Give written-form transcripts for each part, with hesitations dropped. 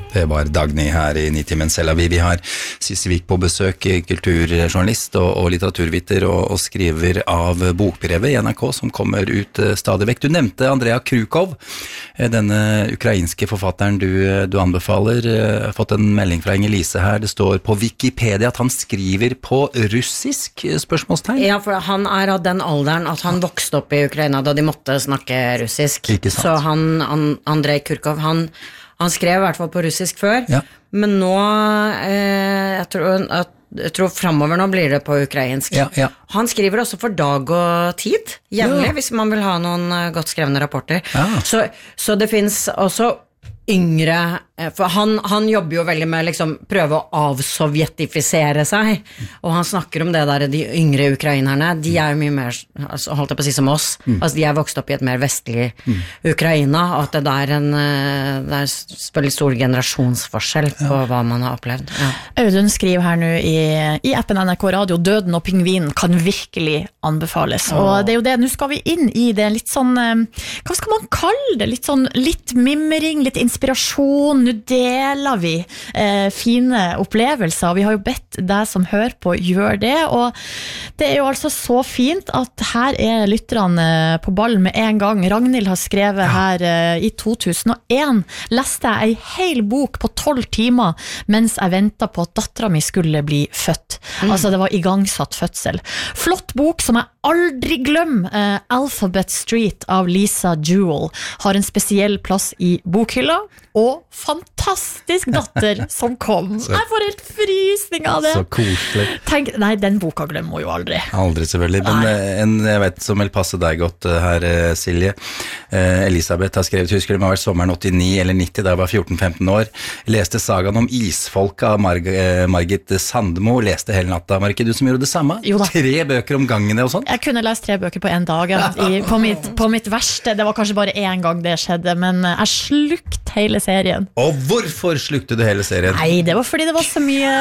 Det var Dagny her i Nitimen Tel Aviv. Vi har Sissel Vik på besøk, kulturjournalist og litteraturviter og skriver av bokbrevet i NRK som kommer ut stadig vekk. Du nevnte Andrea Krukov, denne ukrainske forfatteren du anbefaler. Jeg har fått en melding fra Inger-Lise her. Det står på Wikipedia at han skriver på russisk, spørsmålstegn. Ja, for han av den alderen at han vokste opp i Ukraina da de måtte snakke russisk. Ikke sant. Så Andrei Kurkov, han skrev i hvert fall på russisk før, ja. Men nå, jeg tror fremover nå blir det på ukrainsk. Ja, ja. Han skriver også for Dag og Tid, jevnlig, hvis man vil ha noen godt skrevne rapporter. Ja. Så det finnes også yngre, for han jobber jo veldig med liksom prøve å avsovjetifisere seg, og han snakker om det der, de yngre ukrainerne, de jo mye mer, altså, holdt jeg på å si som oss, altså de vokst opp i et mer vestlig Ukraina, og at det det veldig stor generasjonsforskjell på hva man har opplevd. Ja. Audun skriver her nå i appen NRK Radio, Døden og pingvinen kan virkelig anbefales, og det jo det, nå skal vi inn i det litt sånn, hva skal man kalle det, litt mimring, litt inspirasjon, nå deler vi fine opplevelser, vi har jo bedt deg som hører på gjøre det, og det jo altså så fint at her lytterne på ballen med en gang. Ragnhild har skrevet her i 2001, leste jeg en hel bok på 12 timer mens jeg ventet på at datteren min skulle bli født. Altså det var igangsatt fødsel. Flott bok som jeg aldri glemmer, Alphabet Street av Lisa Jewell, har en spesiell plass i bokhylla, og fantastisk datter som kom. Jeg får helt frysning av det. Så koselig. Tenk, nei, den boka glemmer jeg jo aldri. Aldri selvfølgelig, men jeg vet som vil passe deg godt her, Silje. Elisabeth har skrevet, husker det må ha vært sommeren 89 eller 90, da jeg var 14-15 år. Leste sagaen om isfolket av Margit Sandmo, leste hele natta. Var ikke du som gjorde det samme? 3 bøker om gangene og sånt? Jeg kunne lest 3 bøker på en dag på mitt verste. Det var kanskje bare en gang det skjedde, men jeg slukte hele serien. Og hvorfor slukte du hele serien? Nei, det var fordi det var så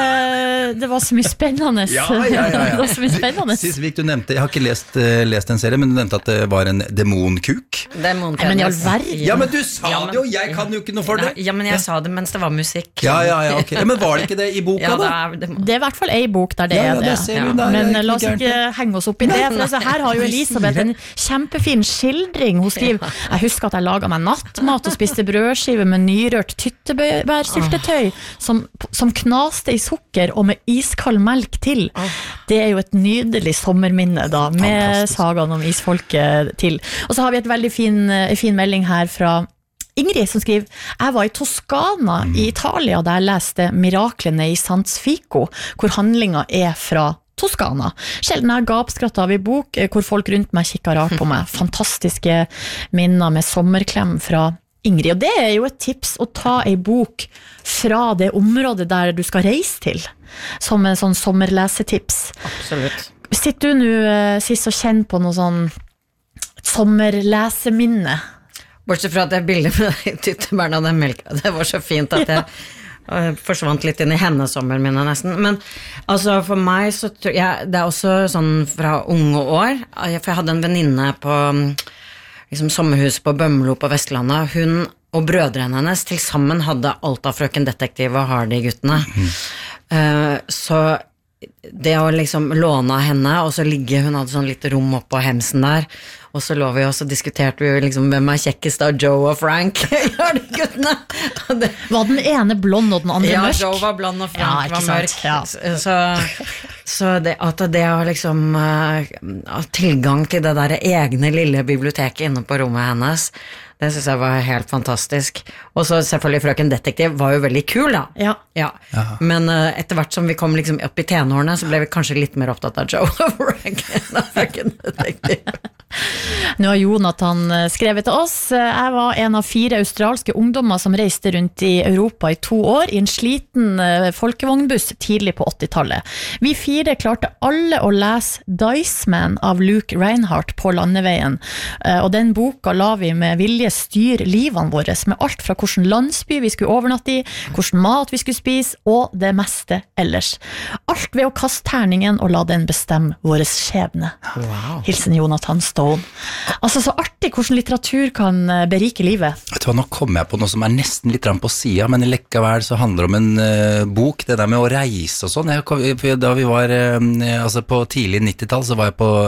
mye spennende. Ja. Det var så mye spennende. Sissel, du nevnte, jeg har ikke lest en serie, men du nevnte at det var en demonkuk. Men i all verden. Ja, men du sa det jo, jeg kan jo ikke noe for det. Ja, men jeg sa det mens det var musikk. Ja, ok. Men var det ikke det i boka da? Det i hvert fall en bok der det det. Men la oss ikke henge oss opp i det, for altså, her har jo Elisabeth en kjempefin skildring. Hun skriver, jeg husker at jeg laget meg nattmat og spiste brødskive med nyrørt tyttebærsyltetøy som knaste i sukker og med iskald melk til. Det jo et nydelig sommerminne da, med sagaen om isfolket til. Og så har vi et veldig fin melding her fra Ingrid som skriver, jeg var i Toskana i Italia da jeg leste Miraklene i Sanzfico, hvor handlingen fra Toskana. Sjelden jeg gapskrattet av i bok, hvor folk rundt meg kikket rart på meg. Fantastiske minner med sommerklem fra Ingrid, og det jo et tips å ta en bok fra det området der du skal reise til, som en sånn sommerlesetips. Absolutt. Sitter du nå sist og kjenner på noe sånn sommerleseminne? Bortsett fra at det bildet med tyttebærene og den melka, det var så fint at jeg forsvant litt inn i hennes sommerminne nesten, men altså for meg så tror jeg, det også sånn fra unge år, for jeg hadde en venninne på liksom sommerhus på Bømlo på Vestlandet, hun og brødrene hennes til sammen hadde alt av Frøken Detektiv og Hardy-guttene. Så det å liksom låne av henne, og så hun hadde sånn litt rom opp på hemsen der, og så lå vi og så diskuterte vi liksom hvem kjekkest av Joe og Frank Hardy-guttene. Var den ene blond og den andre mørk? Ja, Joe var blond og Frank var mørk. Ja. Så det at det å liksom ha tilgang til det der egne lille biblioteket inne på rommet hennes, det synes jeg var helt fantastisk. Og så selvfølgelig Frøken Detektiv var jo veldig kul da. Ja. Men etter hvert som vi kom liksom opp i tenårene, så ble vi kanskje litt mer opptatt av Joe og Frank enn av Frøken Detektiv. Nå har Jonathan skrevet til oss, jeg var en av 4 australske ungdommer som reiste rundt i Europa i 2 år i en sliten folkevognbuss tidlig på 80-tallet. Vi 4 klarte alle å lese Dice Man av Luke Reinhardt på landeveien, og den boka la vi med vilje styre livene våre med alt fra hvordan landsby vi skulle overnatte i, hvordan mat vi skulle spise og det meste ellers. Alt ved å kaste terningen og la den bestemme våre skjebne. Wow. Hilsen Jonathan Stad. Stone. Altså så artig hvordan litteratur kan berike livet. Vet du hva, nå kommer jeg på noe som nesten litt på siden, men likevel så handler det om en bok, det der med å reise og sånn. Da vi var, altså på tidlig 90-tall så var jeg på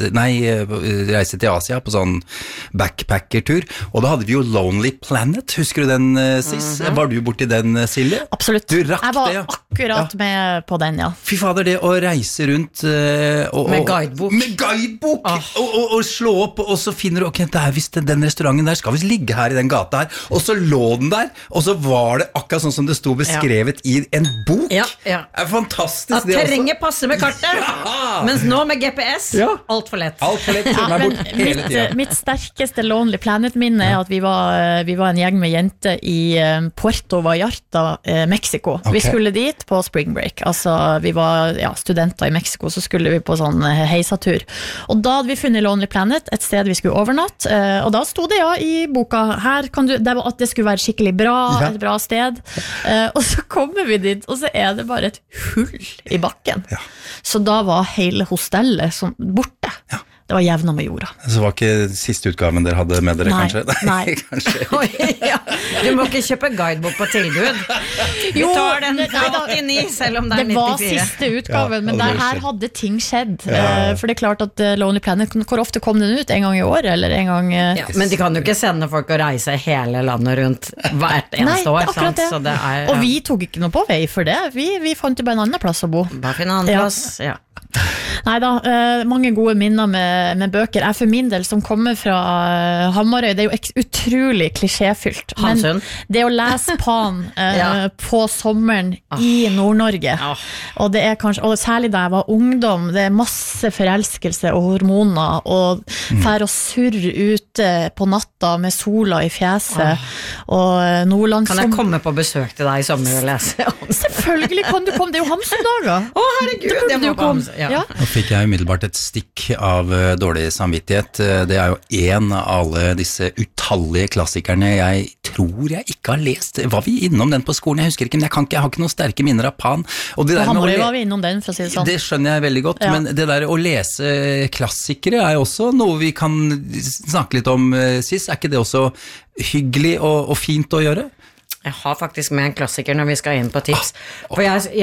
reise til Asia på sånn backpackertur, og da hadde vi jo Lonely Planet, husker du den, Sis? Var du borti den, Silje? Absolutt. Du rakk jeg var det, ja. Akkurat med på den, ja. Fy fader, det å reise rundt med guidebok. Med guidebok! Og slå opp, og så finner du, ok, det visst den restauranten der skal visst ligge her i den gata her, og så lå den der, og så var det akkurat sånn som det sto beskrevet i en bok. Ja. Det fantastisk at det også. At terrenget passer med kartet, mens nå med GPS, alt for lett. Alt for lett, meg bort hele tiden. Mitt sterkeste Lonely Planet-minne at vi var en gjeng med jenter i Puerto Vallarta, Mexico. Vi skulle dit på spring break, altså vi var studenter i Mexico, så skulle vi på sånn heisatur. Og da hadde vi funnet Lonely Planet, et sted vi skulle overnatt, og da stod det i boka, her kan du, at det skulle være skikkelig bra, et bra sted, og så kommer vi dit, og så det bare et hull i bakken. Så da var hele hostellet borte. Det var jevna med jorda. Så var ikke siste utgaven dere hadde med dere, kanskje? Nei. Kanskje. Du må ikke kjøpe guidebok på tilbud. Vi tar den 89, selv om det 94. Det var siste utgaven, men her hadde ting skjedd. For det klart at Lonely Planet, hvor ofte kom den ut? En gang i år, eller en gang... men de kan jo ikke sende folk å reise hele landet rundt hvert eneste år. Akkurat det. Så det og vi tok ikke noe på vei for det. Vi fant jo bare en annen plass å bo. Bare finne en annen plass, Neida, mange gode minner med bøker. Jeg for min del som kommer fra Hamarøy, det jo utrolig klisjéfylt. Men det å lese Pan på sommeren i Nord-Norge, og det kanskje, og særlig da jeg var ungdom, det masse forelskelse og hormoner, og fær og surr ute på natta med sola i fjeset, og Nordlands... Kan jeg komme på besøk til deg i sommer og lese? Selvfølgelig kan du komme, det jo Hamsun-dager. Herregud, jeg må komme. Nå fikk jeg umiddelbart et stikk av dårlig samvittighet. Det jo en av alle disse utallige klassikerne jeg tror jeg ikke har lest. Var vi innom den på skolen? Jeg husker ikke, men jeg har ikke noen sterke minner av Pan. Og det Hamarøy var vi innom den, for å si det sånn. Det skjønner jeg veldig godt, men det der å lese klassikere jo også noe vi kan snakke litt om, Sis. Ikke det også hyggelig og fint å gjøre? Jeg har faktisk med en klassiker når vi skal inn på tips. For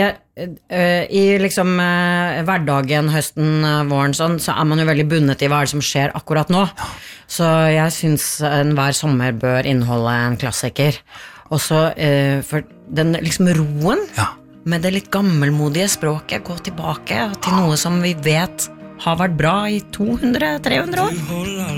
i liksom hverdagen, høsten, våren sånn, så man jo veldig bundet i hva det som skjer akkurat nå. Så jeg synes hver sommer bør inneholde en klassiker. Og så for den liksom roen, med det litt gammelmodige språket, gå tilbake til noe som vi vet har vært bra i 200-300 år.